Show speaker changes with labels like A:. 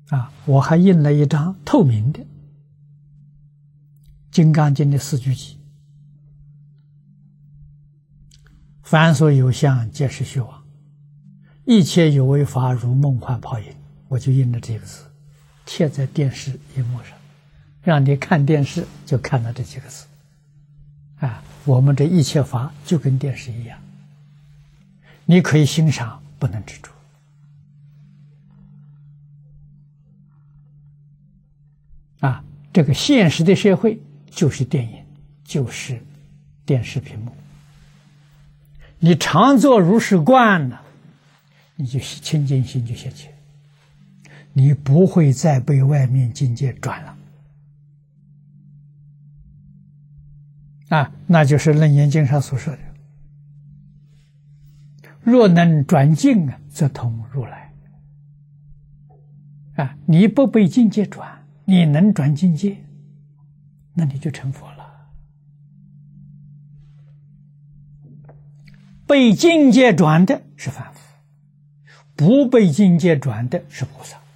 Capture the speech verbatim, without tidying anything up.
A: 啊，我还印了一张透明的《金刚经》的四句偈：凡所有相，皆是虚妄；一切有为法，如梦幻泡影。我就印了这个字，贴在电视荧幕上，让你看电视就看到这几个字。啊，我们这一切法就跟电视一样，你可以欣赏，不能执着。啊，这个现实的社会就是电影，就是电视屏幕。你常做如是观了，你就清净心就现前，你不会再被外面境界转了。啊，那就是《楞严经》上所说的：若能转境啊，则通如来。啊，你不被境界转，你能转境界，那你就成佛了。被境界转的是凡夫，不被境界转的是菩萨。